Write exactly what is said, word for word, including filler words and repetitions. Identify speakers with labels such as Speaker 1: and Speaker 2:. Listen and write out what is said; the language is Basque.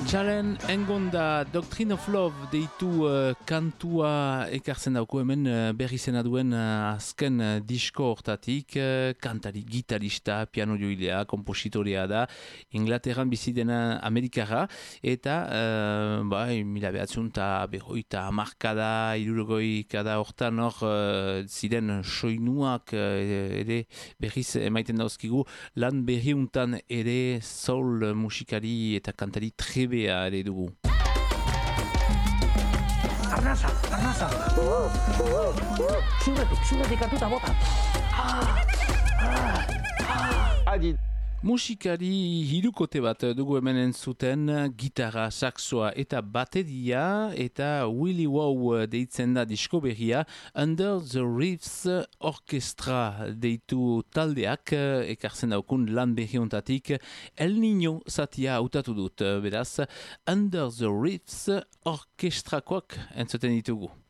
Speaker 1: Txaren engonda Doctrine of Love deitu uh, kantua ekartzen dauko hemen uh, berri zena duen uh, azken uh, disko hortatik, uh, kantari, gitarista, piano joilea, kompositorea da, Inglaterran bizi dena Amerikara, eta uh, bai, mila behatzen eta berroita hamarkada, hirurogikada hortan hor uh, ziren soinuak uh, ere berriz emaiten dauzkigu, lan berriuntan ere soul musikari eta kantari trebe ere dugu.
Speaker 2: Arnasa, arnasa! Zurretik, zurretik hartuta bota!
Speaker 3: Adi!
Speaker 1: Musikari hirukote bat dugu hemen entzuten, gitarra, saxoa eta bateria, eta Willy Wow deitzen da disko berria, Under the Reefs Orchestra deitu taldeak, ekartzen daukun lan berriontatik, El Niño zatia hautatu dut, beraz, Under the Reefs Orchestrakoak entzuten ditugu.